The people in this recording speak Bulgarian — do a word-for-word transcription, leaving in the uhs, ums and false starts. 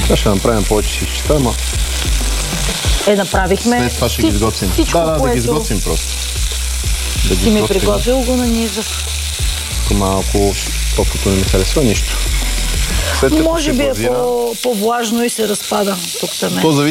Сега ще направим повече си изчета, ама Е, направихме. след това ще ги изготвим. Всичко, Да, да, да което ги изготвим просто. Да ги си ми изготвим. приготвил, го нанизах. Тук малко топлото не ми харесва нищо. След като Може се би е глазира, по- по-влажно и се разпада тук там. то